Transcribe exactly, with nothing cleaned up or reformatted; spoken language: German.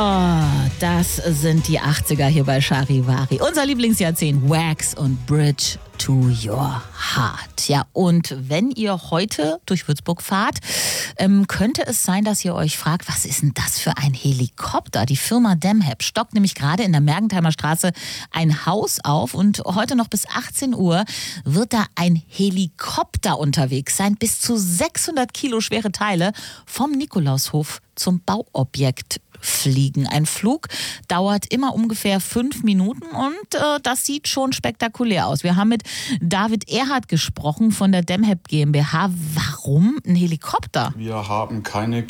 Oh, das sind die achtziger hier bei Charivari. Unser Lieblingsjahrzehnt, Wax und Bridge to Your Heart. Ja, und wenn ihr heute durch Würzburg fahrt, ähm, könnte es sein, dass ihr euch fragt, was ist denn das für ein Helikopter? Die Firma Demheb stockt nämlich gerade in der Mergentheimer Straße ein Haus auf und heute noch bis achtzehn Uhr wird da ein Helikopter unterwegs sein. Bis zu sechshundert Kilo schwere Teile vom Nikolaushof zum Bauobjekt fliegen. Ein Flug dauert immer ungefähr fünf Minuten und äh, das sieht schon spektakulär aus. Wir haben mit David Erhardt gesprochen von der Demheb GmbH. Warum ein Helikopter? Wir haben keine